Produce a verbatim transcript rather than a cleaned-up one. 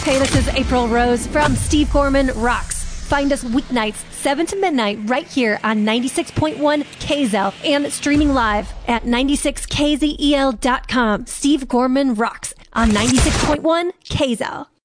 Hey, this is April Rose from Steve Gorman Rocks. Find us weeknights, seven to midnight, right here on ninety-six point one K Z L and streaming live at ninety-six K Z E L dot com. Steve Gorman Rocks on ninety-six point one K Z L.